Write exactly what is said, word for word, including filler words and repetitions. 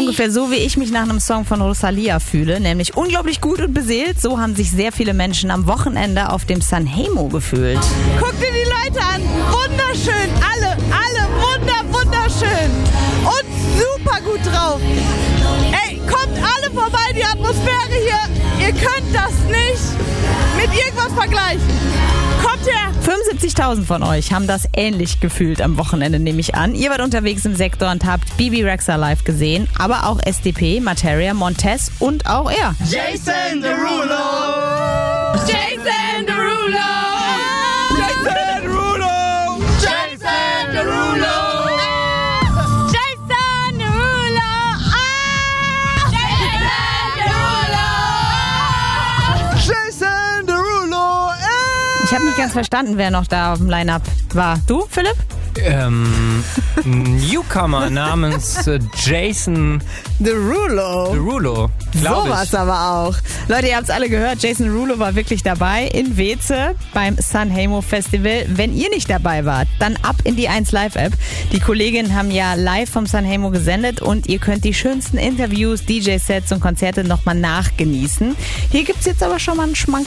ungefähr so, wie ich mich nach einem Song von Rosalia fühle, nämlich unglaublich gut und beseelt. So haben sich sehr viele Menschen am Wochenende auf dem Sanremo gefühlt. Guck dir die Leute an, wunderschön, alle, alle wunder, wunderschön und super gut drauf. Ey, kommt alle vorbei, die Atmosphäre hier, ihr könnt das nicht mit irgendwas vergleichen. Kommt her! fünfundsiebzigtausend von euch haben das ähnlich gefühlt am Wochenende, nehme ich an. Ihr wart unterwegs im Sektor und habt Bebe Rexha live gesehen, aber auch S D P, Materia, Montez und auch er. Jason Derulo! Jason Derulo! Jason Derulo! Jason Derulo! Jason Derulo! Ah! Jason Derulo! Ich habe nicht ganz verstanden, wer noch da auf dem Line-Up war. Du, Philipp? Ähm, Newcomer namens äh, Jason Derulo. Derulo, So glaube war's ich. aber auch. Leute, ihr habt's alle gehört, Jason Derulo war wirklich dabei in Weze beim Sanremo Festival. Wenn ihr nicht dabei wart, dann ab in die eins Live App. Die Kolleginnen haben ja live vom Sanremo gesendet und ihr könnt die schönsten Interviews, D J-Sets und Konzerte nochmal nachgenießen. Hier gibt's jetzt aber schon mal einen Schmankerl.